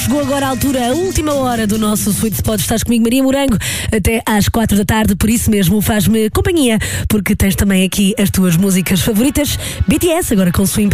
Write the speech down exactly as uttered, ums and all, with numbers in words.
chegou agora a altura, a última hora do nosso Sweet Spot. Estás comigo, Maria Morango, até às quatro da tarde, por isso mesmo faz-me companhia, porque tens também aqui as tuas músicas favoritas. B T S, agora com Swing.